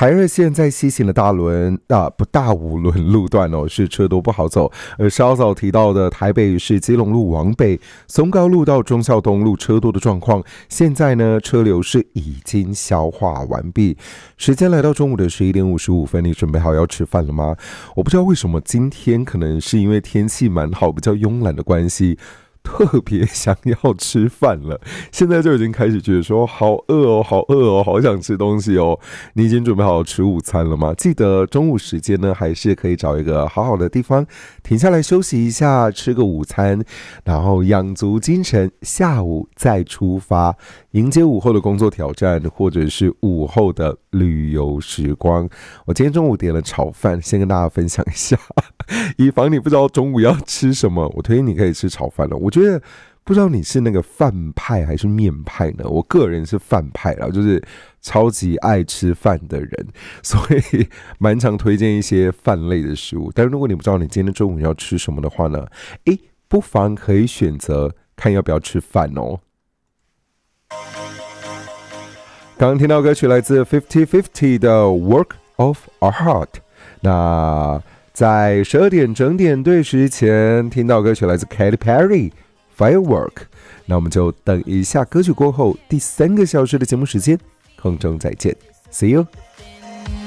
台二线在西行的大五轮路段是车多不好走，而稍早提到的台北市基隆路往北、松高路到忠孝东路车多的状况，现在呢车流是已经消化完毕。时间来到中午的11点55分，你准备好要吃饭了吗？我不知道为什么今天可能是因为天气蛮好，比较慵懒的关系，特别想要吃饭了，现在就已经开始觉得说好饿哦，好饿哦，好想吃东西哦。你已经准备好吃午餐了吗？记得中午时间呢，还是可以找一个好好的地方停下来休息一下，吃个午餐，然后养足精神，下午再出发，迎接午后的工作挑战，或者是午后的旅游时光。我今天中午点了炒饭，先跟大家分享一下，以防你不知道中午要吃什么，我推荐你可以吃炒饭了。我觉得不知道你是那个饭派还是面派呢？我个人是饭派啦，就是超级爱吃饭的人，所以蛮常推荐一些饭类的食物。但如果你不知道你今天中午要吃什么的话呢，不妨可以选择看要不要吃饭哦。刚刚听到歌曲来自50/50的 Work of Our Heart。那在12点整点对时前听到歌曲来自 Katy Perry Firework。那我们就等一下歌曲过后第3个小时的节目时间空中再见 See you。